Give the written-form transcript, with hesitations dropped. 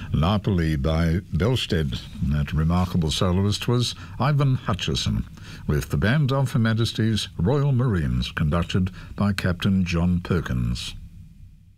Napoli by Belstead. That remarkable soloist was Ivan Hutchison, with the band of Her Majesty's Royal Marines, conducted by Captain John Perkins.